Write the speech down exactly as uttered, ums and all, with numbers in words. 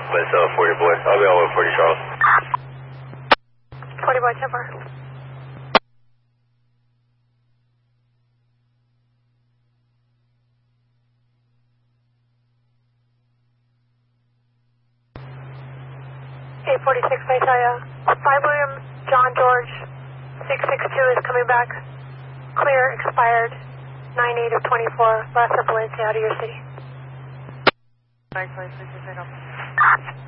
Let's uh, forty boy. I'll be on with forty Charles. forty boy, ten four. eight forty-six, may I tell you? five William John George, six six two is coming back. Clear, expired, nine eight of twenty-four, last of Valencia out of your city. nine twenty-six,